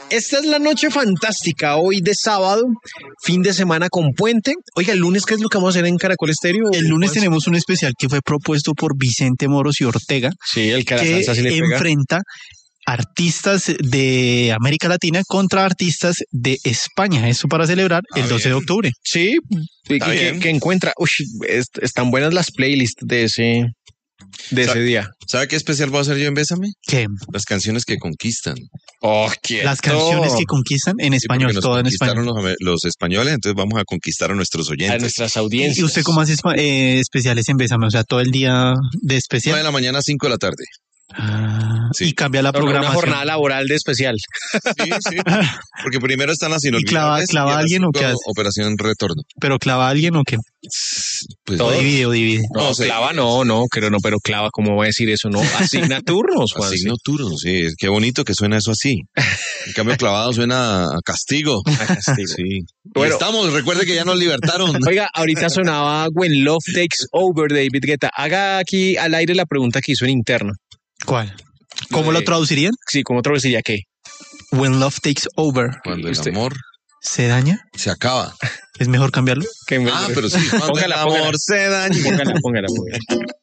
Esta es la noche fantástica, hoy de sábado, fin de semana con puente. Oiga, el lunes, ¿qué es lo que vamos a hacer en Caracol Estéreo? El lunes tenemos un especial que fue propuesto por Vicente Moros y Ortega. Sí, el que a la que salsa sí le pega. enfrenta artistas de América Latina contra artistas de España. Eso para celebrar el 12 de octubre. Sí, que encuentra. Uy, están buenas las playlists de ese día. ¿Sabe qué especial voy a hacer yo en Bésame? ¿Qué? Las canciones que conquistan. Oh, quieto. Las canciones que conquistan en español, Sí, todo en español. los españoles, entonces vamos a conquistar a nuestros oyentes. A nuestras audiencias. ¿Y usted cómo hace especiales en Bésame? O sea, todo el día de 9 especial. de la mañana, 5 de la tarde. Sí. Y cambia la Una programación. jornada laboral de especial. Sí. Porque primero están las ¿Y inolvidables. clava a las alguien o 5, qué hace? Operación Retorno. ¿Pero clava a alguien o qué? Pues Todo. ¿O divide? No, sé. clava pero clava, ¿cómo voy a decir eso? No, asigna turnos, Juan. Asigno turnos, sí. Qué bonito que suena eso así. En cambio, clavado suena a castigo. A castigo. Sí. Bueno. Recuerde que ya nos libertaron. Oiga, ahorita sonaba When Love Takes Over de David Guetta. Haga aquí al aire la pregunta que hizo en interno. ¿Cuál? ¿Cómo lo traducirían? Sí, ¿cómo traduciría qué? When love takes over. Cuando el Usted- amor ¿Se daña? se acaba. ¿Es mejor cambiarlo? Que Pero sí. Cuando Póngala, el amor se daña. póngala.